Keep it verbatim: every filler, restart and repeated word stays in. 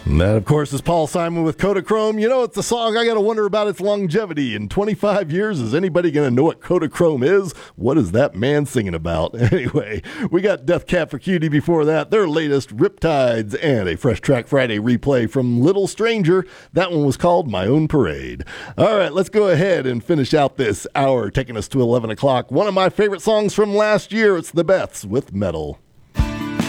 And that, of course, is Paul Simon with Kodachrome. You know, it's a song I got to wonder about its longevity. In twenty-five years, is anybody going to know what Kodachrome is? What is that man singing about? Anyway, we got Death Cab for Cutie before that, their latest Riptides, and a Fresh Track Friday replay from Little Stranger. That one was called My Own Parade. All right, let's go ahead and finish out this hour, taking us to eleven o'clock. One of my favorite songs from last year, it's the Beths with Metal.